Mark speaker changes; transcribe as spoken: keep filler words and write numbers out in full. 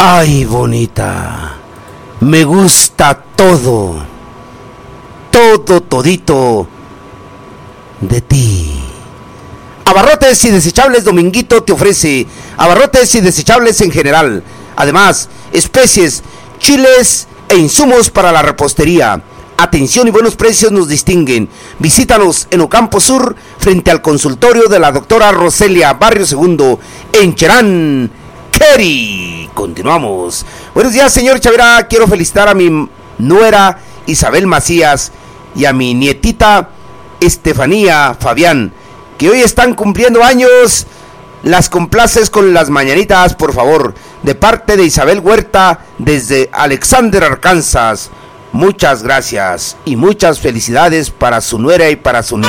Speaker 1: Ay, bonita, me gusta todo, todo, todito de ti. Abarrotes y Desechables Dominguito te ofrece abarrotes y desechables en general. Además, especies, chiles e insumos para la repostería. Atención y buenos precios nos distinguen. Visítanos en Ocampo Sur, frente al consultorio de la doctora Roselia, Barrio Segundo, en Cherán, Keri. Continuamos. Buenos días, señor Chavira. Quiero felicitar a mi nuera Isabel Macías y a mi nietita Estefanía Fabián, que hoy están cumpliendo años. Las complaces con las mañanitas, por favor, de parte de Isabel Huerta, desde Alexander, Arkansas. Muchas gracias y muchas felicidades para su nuera y para su nieta.